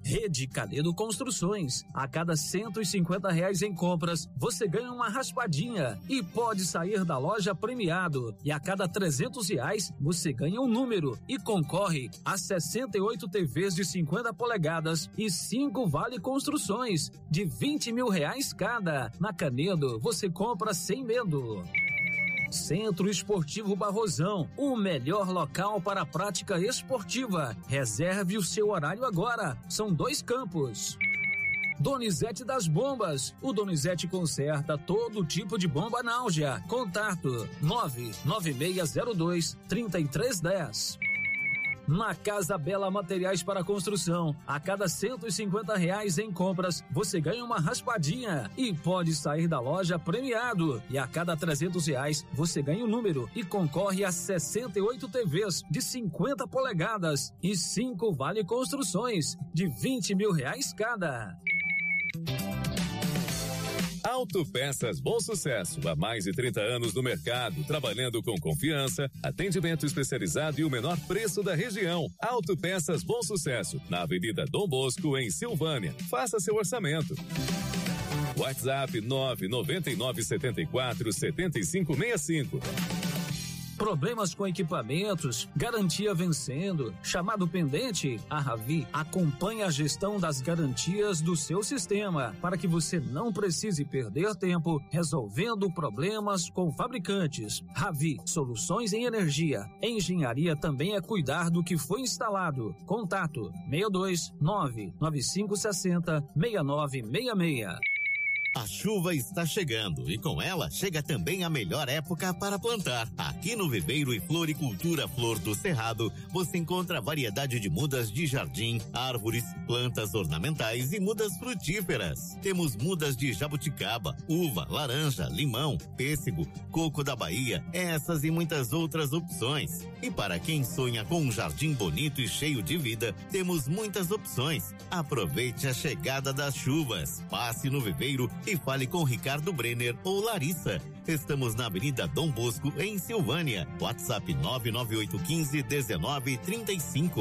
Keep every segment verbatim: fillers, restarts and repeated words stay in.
Rede Canedo Construções. A cada cento e cinquenta reais em compras, você ganha uma raspadinha e pode sair da loja premiado. E a cada trezentos reais, você ganha um número e concorre a sessenta e oito T Vs de cinquenta polegadas e cinco Vale Construções de vinte mil reais cada. Na Canedo, você compra sem medo. Centro Esportivo Barrosão, o melhor local para a prática esportiva. Reserve o seu horário agora. São dois campos. Donizete das Bombas. O Donizete conserta todo tipo de bomba náusea. Contato nove nove seis zero dois, três três um zero. Na Casa Bela Materiais para Construção, a cada cento e cinquenta reais em compras, você ganha uma raspadinha e pode sair da loja premiado. E a cada trezentos reais, você ganha um número e concorre a sessenta e oito T Vs de cinquenta polegadas e cinco Vale Construções de vinte mil reais cada. Autopeças Bom Sucesso, há mais de trinta anos no mercado, trabalhando com confiança, atendimento especializado e o menor preço da região. Autopeças Bom Sucesso, na Avenida Dom Bosco, em Silvânia. Faça seu orçamento. WhatsApp nove nove nove sete quatro sete cinco seis cinco. Problemas com equipamentos, garantia vencendo, chamado pendente? A Ravi acompanha a gestão das garantias do seu sistema para que você não precise perder tempo resolvendo problemas com fabricantes. Ravi, soluções em energia. Engenharia também é cuidar do que foi instalado. Contato seis dois nove nove cinco seis zero seis nove seis seis. A chuva está chegando e com ela chega também a melhor época para plantar. Aqui no Viveiro e Floricultura Flor do Cerrado, você encontra variedade de mudas de jardim, árvores, plantas ornamentais e mudas frutíferas. Temos mudas de jabuticaba, uva, laranja, limão, pêssego, coco da Bahia, essas e muitas outras opções. E para quem sonha com um jardim bonito e cheio de vida, temos muitas opções. Aproveite a chegada das chuvas. Passe no Viveiro e fale com Ricardo Brenner ou Larissa. Estamos na Avenida Dom Bosco, em Silvânia. WhatsApp nove nove oito um cinco um nove três cinco.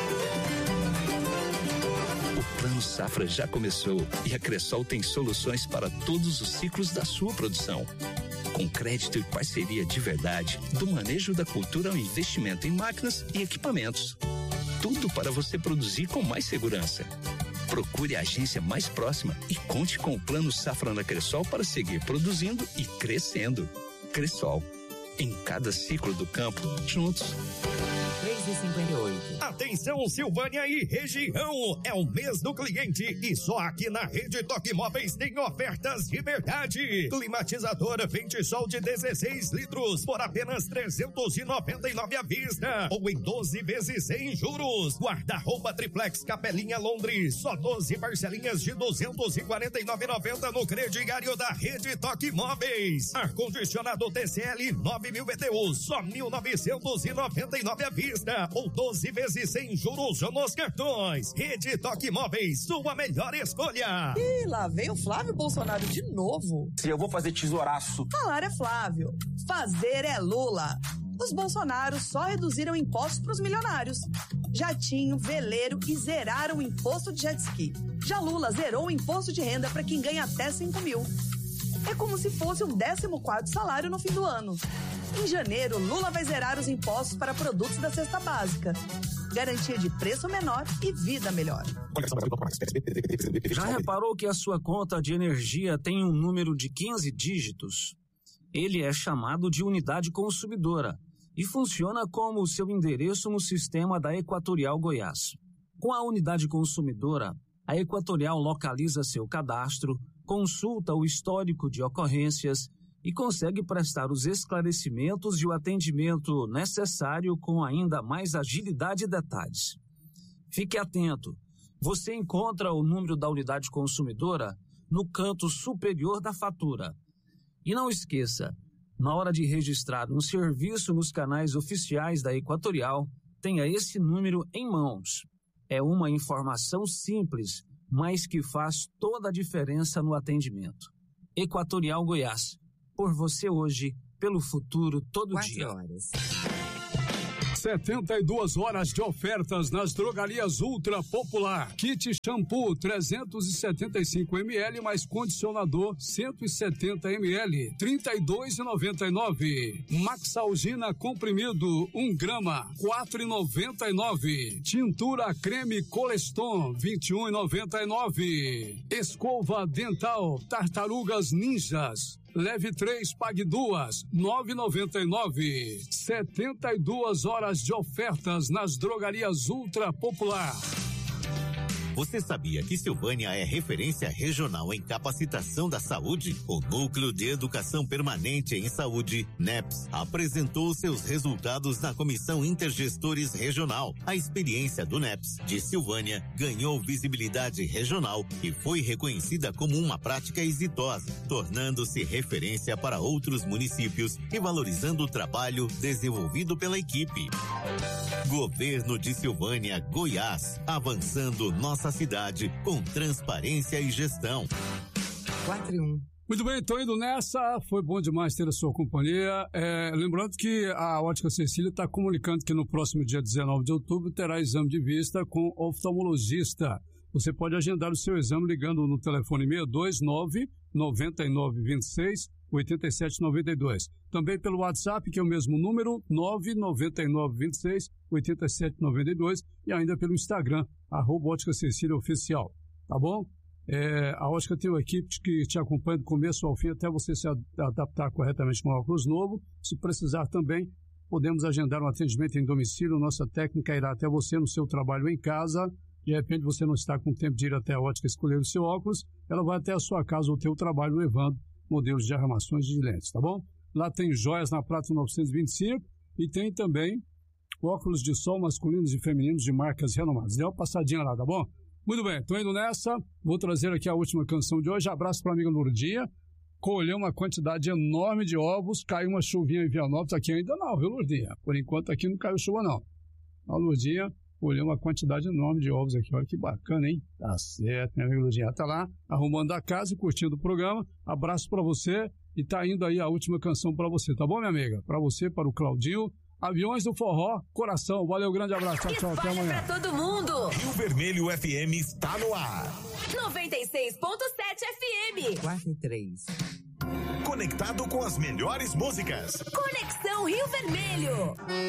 O Plano Safra já começou e a Cressol tem soluções para todos os ciclos da sua produção. Com crédito e parceria de verdade, do manejo da cultura ao investimento em máquinas e equipamentos. Tudo para você produzir com mais segurança. Procure a agência mais próxima e conte com o Plano Safra na Cressol para seguir produzindo e crescendo. Cressol, em cada ciclo do campo, juntos. três e cinquenta e oito. Atenção, Silvânia e região, é o mês do cliente e só aqui na Rede Toque Móveis tem ofertas de verdade. Climatizadora Ventisol de dezesseis litros por apenas trezentos e noventa e nove à vista ou em doze vezes sem juros. Guarda-roupa triplex Capelinha Londres, só doze parcelinhas de duzentos e quarenta e nove reais e noventa centavos no crediário da Rede Toque Móveis. Ar-condicionado T C L nove mil B T U, só mil novecentos e noventa e nove à vista ou doze vezes sem juros nos cartões. Rede Toque Móveis, sua melhor escolha. Ih, lá vem o Flávio Bolsonaro de novo. Se eu vou fazer tesouraço. Falar é Flávio, fazer é Lula. Os Bolsonaros só reduziram impostos para os milionários. Jatinho, veleiro e zeraram o imposto de jet ski. Já Lula zerou o imposto de renda para quem ganha até cinco mil. É como se fosse um décimo quarto salário no fim do ano. Em janeiro, Lula vai zerar os impostos para produtos da cesta básica. Garantia de preço menor e vida melhor. Já reparou que a sua conta de energia tem um número de quinze dígitos? Ele é chamado de unidade consumidora e funciona como o seu endereço no sistema da Equatorial Goiás. Com a unidade consumidora, a Equatorial localiza seu cadastro, consulta o histórico de ocorrências e consegue prestar os esclarecimentos e o atendimento necessário com ainda mais agilidade e detalhes. Fique atento, você encontra o número da unidade consumidora no canto superior da fatura. E não esqueça, na hora de registrar um serviço nos canais oficiais da Equatorial, tenha esse número em mãos. É uma informação simples, mas que faz toda a diferença no atendimento. Equatorial Goiás. Por você hoje, pelo futuro todo Quatro dia. horas. setenta e duas horas de ofertas nas drogarias Ultra Popular. Kit shampoo trezentos e setenta e cinco mililitros mais condicionador cento e setenta mililitros, trinta e dois reais e noventa e nove centavos. Maxalgina comprimido um grama, quatro reais e noventa e nove centavos. Tintura creme Coleston, vinte e um reais e noventa e nove centavos. Escova dental Tartarugas Ninjas. Leve três, pague duas, nove reais e noventa e nove centavos. setenta e duas horas de ofertas nas drogarias Ultra Popular. Você sabia que Silvânia é referência regional em capacitação da saúde? O Núcleo de Educação Permanente em Saúde, NEPS, apresentou seus resultados na Comissão Intergestores Regional. A experiência do NEPS de Silvânia ganhou visibilidade regional e foi reconhecida como uma prática exitosa, tornando-se referência para outros municípios e valorizando o trabalho desenvolvido pela equipe. Governo de Silvânia, Goiás, avançando nossa cidade com transparência e gestão. quatro e um. Muito bem, tô indo nessa, foi bom demais ter a sua companhia. É, lembrando que a Ótica Cecília está comunicando que no próximo dia dezenove de outubro terá exame de vista com oftalmologista. Você pode agendar o seu exame ligando no telefone seis dois nove, nove nove dois seis, oito sete nove dois. Também pelo WhatsApp, que é o mesmo número, nove nove nove dois seis, oito sete nove dois, e ainda pelo Instagram, arroba Ótica Cecília Oficial. Tá bom? É, a Ótica tem uma equipe que te acompanha do começo ao fim até você se adaptar corretamente com o óculos novo. Se precisar também, podemos agendar um atendimento em domicílio. Nossa técnica irá até você no seu trabalho em casa. De repente você não está com tempo de ir até a ótica escolher o seu óculos, ela vai até a sua casa ou teu trabalho levando modelos de armações de lentes, tá bom? Lá tem joias na Prata novecentos e vinte e cinco e tem também óculos de sol masculinos e femininos de marcas renomadas. Dê uma passadinha lá, tá bom? Muito bem, tô indo nessa, vou trazer aqui a última canção de hoje. Abraço para a amiga Lourdinha. Colheu uma quantidade enorme de ovos, caiu uma chuvinha em Vianópolis, aqui ainda não, viu, Lourdinha? Por enquanto aqui não caiu chuva não. A Lourdinha colheu uma quantidade enorme de ovos aqui, olha que bacana, hein? Tá certo, minha amiga Lourdinha tá lá, arrumando a casa e curtindo o programa. Abraço pra você e tá indo aí a última canção pra você, tá bom, minha amiga? Pra você, para o Claudinho, Aviões do Forró, Coração. Valeu, grande abraço, tchau, tchau, até amanhã. Pra todo mundo. Rio Vermelho F M está no ar. noventa e seis ponto sete F M. quatro e três. Conectado com as melhores músicas. Conexão Rio Vermelho.